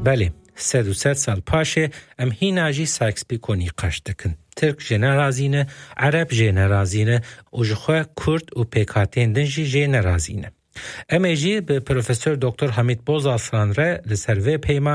بله 100 سال پاشه ام هینا جی ساکس بیکونی قش دکن. ترک جنرازینه، عرب جنرازینه، و جخوا کرد و پیکاتین دنجی جنرازینه. ام جی به پروفسور دکتر حمید بوز آسان را لسروی پیما